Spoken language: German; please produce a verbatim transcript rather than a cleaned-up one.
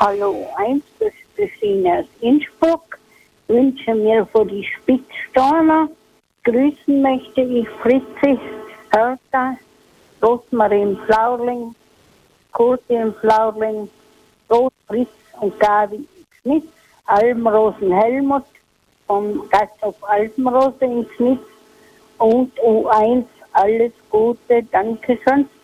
Hallo eins, das ist Christine aus Innsbruck. Wünsche mir für die Spitzstorner. Grüßen möchte ich Fritzi, Hertha, Rosmarin Flauerling, Kurtin Flauerling, Rot Fritz und Gabi Schmidt, Almrosen Helmut vom Gasthof Alpenrose in Schmidt und U eins. Alles Gute, danke schön.